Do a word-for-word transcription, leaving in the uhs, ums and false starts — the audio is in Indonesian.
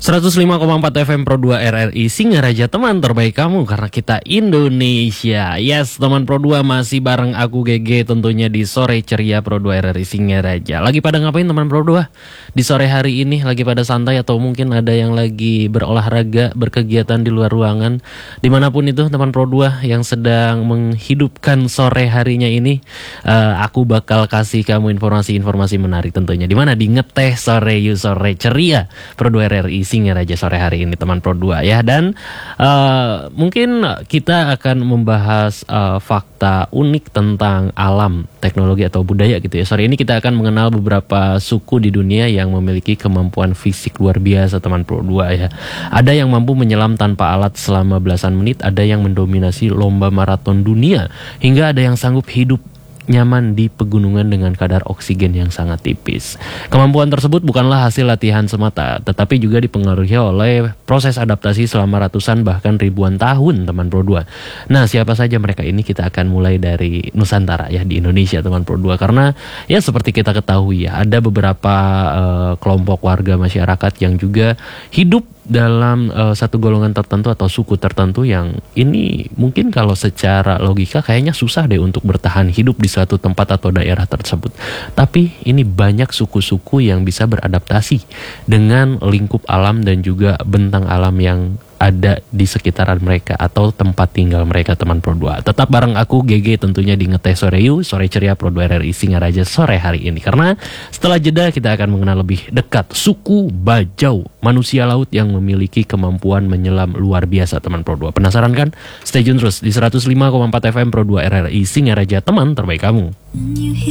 seratus lima koma empat F M Pro dua R R I Singaraja, teman terbaik kamu karena kita Indonesia. Yes, teman Pro dua masih bareng aku G G tentunya di sore ceria Pro dua R R I Singaraja. Lagi pada ngapain teman Pro dua? Di sore hari ini lagi pada santai atau mungkin ada yang lagi berolahraga, berkegiatan di luar ruangan. Dimanapun itu teman Pro dua yang sedang menghidupkan sore harinya ini, uh, aku bakal kasih kamu informasi-informasi menarik tentunya. Dimana di ngeteh sore you sore ceria Pro dua R R I Singaraja sore hari ini teman Pro dua ya. Dan uh, mungkin kita akan membahas uh, fakta unik tentang alam, teknologi atau budaya gitu ya. Sore ini kita akan mengenal beberapa suku di dunia yang memiliki kemampuan fisik luar biasa teman Pro dua ya. Ada yang mampu menyelam tanpa alat selama belasan menit, ada yang mendominasi lomba maraton dunia, hingga ada yang sanggup hidup nyaman di pegunungan dengan kadar oksigen yang sangat tipis. Kemampuan tersebut bukanlah hasil latihan semata, tetapi juga dipengaruhi oleh proses adaptasi selama ratusan bahkan ribuan tahun teman Pro dua. Nah, siapa saja mereka ini? Kita akan mulai dari Nusantara ya, di Indonesia teman Pro dua. Karena ya seperti kita ketahui ya, ada beberapa uh, kelompok warga masyarakat yang juga hidup dalam uh, satu golongan tertentu atau suku tertentu yang ini mungkin kalau secara logika kayaknya susah deh untuk bertahan hidup di suatu tempat atau daerah tersebut. Tapi ini banyak suku-suku yang bisa beradaptasi dengan lingkup alam dan juga bentang alam yang ada di sekitaran mereka atau tempat tinggal mereka teman Pro dua. Tetap bareng aku G G tentunya di ngeteh sore you, sore ceria Pro dua R R I Singaraja sore hari ini. Karena setelah jeda kita akan mengenal lebih dekat suku Bajau, manusia laut yang memiliki kemampuan menyelam luar biasa teman Pro dua. Penasaran kan? Stay tune terus di seratus lima koma empat F M Pro dua R R I Singaraja, teman terbaik kamu.